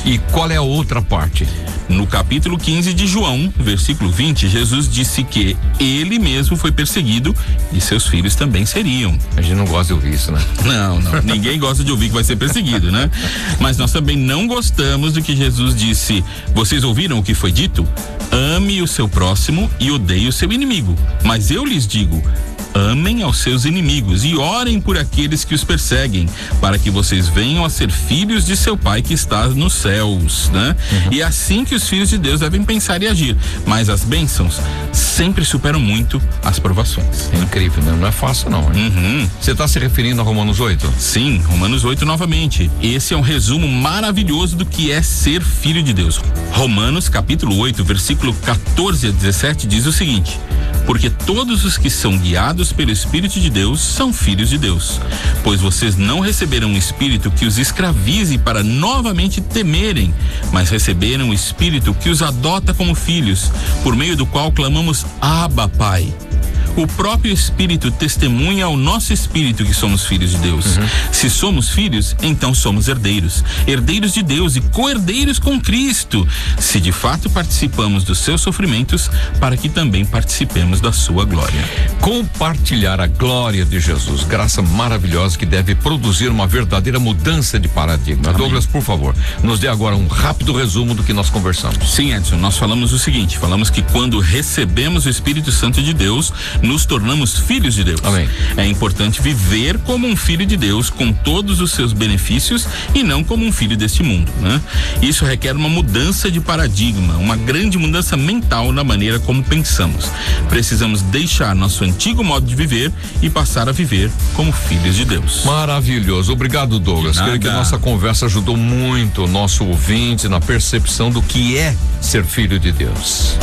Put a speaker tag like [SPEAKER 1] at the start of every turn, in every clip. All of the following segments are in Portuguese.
[SPEAKER 1] E qual é a outra parte?
[SPEAKER 2] No capítulo 15 de João, versículo 20, Jesus disse que ele mesmo foi perseguido e seus filhos também seriam.
[SPEAKER 1] A gente não gosta de ouvir isso, né?
[SPEAKER 2] Não, ninguém gosta de ouvir que vai ser perseguido, né? Mas nós também não gostamos do que Jesus disse. Vocês ouviram o que foi dito? Ame o seu próximo e odeie o seu inimigo. Mas eu lhes digo, amem aos seus inimigos e orem por aqueles que os perseguem, para que vocês venham a ser filhos de seu Pai que está nos céus, né? E é assim que os filhos de Deus devem pensar e agir. Mas as bênçãos sempre superam muito as provações.
[SPEAKER 1] É incrível, né? Não é fácil não. Você está se referindo a Romanos 8?
[SPEAKER 2] Sim, Romanos 8 novamente. Esse é um resumo maravilhoso do que é ser filho de Deus. Romanos capítulo 8, versículo 14 a 17 diz o seguinte: porque todos os que são guiados pelo Espírito de Deus são filhos de Deus. Pois vocês não receberam um espírito que os escravize para novamente temerem, mas receberam um espírito que os adota como filhos, por meio do qual clamamos Abba, Pai. O próprio Espírito testemunha ao nosso espírito que somos filhos de Deus. Se somos filhos, então somos herdeiros. Herdeiros de Deus e co-herdeiros com Cristo. Se de fato participamos dos seus sofrimentos, para que também participemos da sua glória.
[SPEAKER 1] Compartilhar a glória de Jesus, graça maravilhosa que deve produzir uma verdadeira mudança de paradigma. Amém. Douglas, por favor, nos dê agora um rápido resumo do que nós conversamos.
[SPEAKER 2] Sim, Edson, nós falamos o seguinte, falamos que quando recebemos o Espírito Santo de Deus, nos tornamos filhos de Deus.
[SPEAKER 1] Amém.
[SPEAKER 2] É importante viver como um filho de Deus, com todos os seus benefícios e não como um filho deste mundo, né? Isso requer uma mudança de paradigma, uma grande mudança mental na maneira como pensamos. Precisamos deixar nosso antigo modo de viver e passar a viver como filhos de Deus.
[SPEAKER 1] Maravilhoso. Obrigado, Douglas. Creio que a nossa conversa ajudou muito o nosso ouvinte na percepção do que é ser filho de Deus.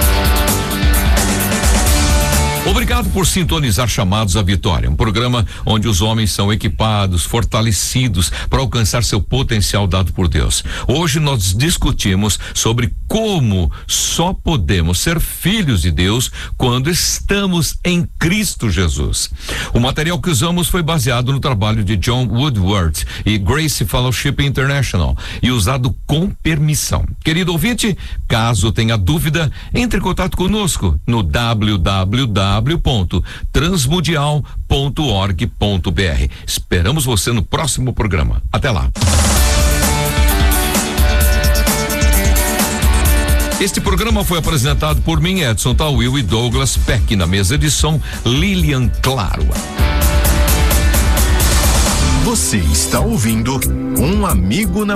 [SPEAKER 1] Obrigado por sintonizar Chamados à Vitória, um programa onde os homens são equipados, fortalecidos para alcançar seu potencial dado por Deus. Hoje nós discutimos sobre como só podemos ser filhos de Deus quando estamos em Cristo Jesus. O material que usamos foi baseado no trabalho de John Woodward e Grace Fellowship International e usado com permissão. Querido ouvinte, caso tenha dúvida, entre em contato conosco no www.transmundial.org.br. Esperamos você no próximo programa. Até lá. Este programa foi apresentado por mim, Edson Tawil, e Douglas Peck. Na mesa de som, Lilian Claro.
[SPEAKER 3] Você está ouvindo Um Amigo na